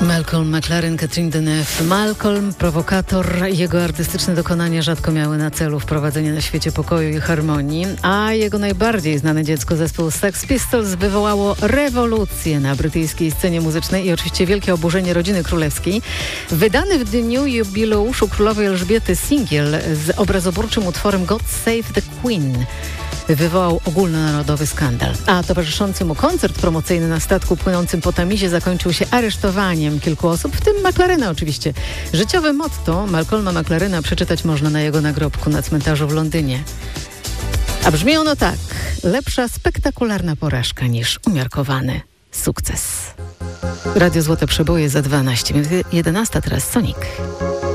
Malcolm McLaren, Catherine Deneuve. Malcolm, prowokator, jego artystyczne dokonania rzadko miały na celu wprowadzenie na świecie pokoju i harmonii, a jego najbardziej znane dziecko, zespół Sex Pistols, wywołało rewolucję na brytyjskiej scenie muzycznej i oczywiście wielkie oburzenie rodziny królewskiej. Wydany w dniu jubileuszu królowej Elżbiety singiel z obrazoburczym utworem God Save the Queen wywołał ogólnonarodowy skandal. A towarzyszący mu koncert promocyjny na statku płynącym po Tamizie zakończył się aresztowaniem kilku osób, w tym McLarena oczywiście. Życiowe motto Malcolma McLarena przeczytać można na jego nagrobku na cmentarzu w Londynie. A brzmi ono tak: lepsza spektakularna porażka niż umiarkowany sukces. Radio Złote Przeboje za 12 minut. 11 teraz Sonic.